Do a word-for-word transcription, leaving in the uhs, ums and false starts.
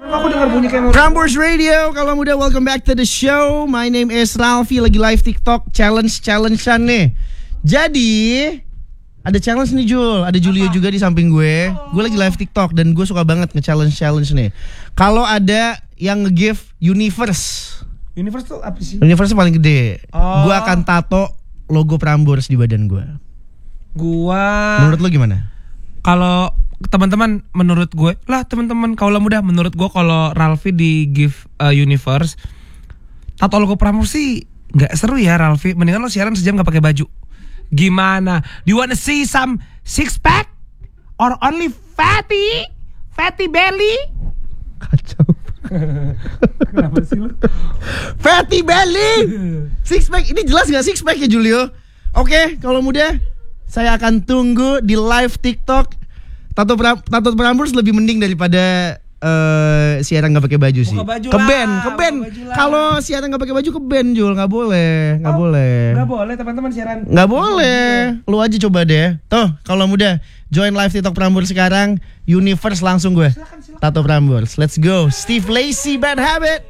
Aku dengar bunyi kayak Prambors Radio, kalau muda, welcome back to the show. My name is Ralfi, lagi live TikTok challenge-challengean nih. Jadi ada challenge nih Jul, ada Julio juga di samping gue. Gue lagi live TikTok dan gue suka banget nge-challenge-challenge nih. Kalau ada yang nge-give universe. Universe tuh apa sih? Universe paling gede. Oh. Gue akan tato logo Prambors di badan gue. Gua Menurut lo gimana? Kalau teman-teman, menurut gue lah teman-teman kaulah muda, menurut gue kalau Ralfi di give uh, universe tato logo Prambors sih nggak seru ya Ralfi. Mendingan lo siaran sejam nggak pakai baju. Gimana? Do you wanna see some six pack or only fatty fatty belly? Kacau. Kenapa sih lo? Fatty belly, six pack. Ini jelas nggak six pack ya Julio? Oke, kalau muda, saya akan tunggu di live TikTok. Tato pra, tato Prambors lebih mending daripada uh, siaran nggak pakai baju sih. Buka baju ke lah, band, ke band. buka baju lah. Kalau siaran nggak pakai baju ke band Jul, nggak boleh, nggak Oh, boleh. Nggak boleh teman-teman siaran. Nggak boleh. Lu aja coba deh. Tuh, kalau muda, join live TikTok Prambors sekarang. Universe langsung gue. Silakan, silakan. Tato Prambors. Let's go. Steve Lacy, Bad Habit.